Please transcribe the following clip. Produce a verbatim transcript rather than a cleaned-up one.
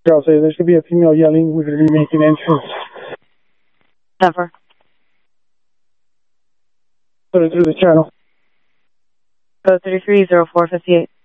Girl say there should be a female yelling. We're going to be making entrance. Never. Put it through the channel. Code thirty-three zero four fifty-eight.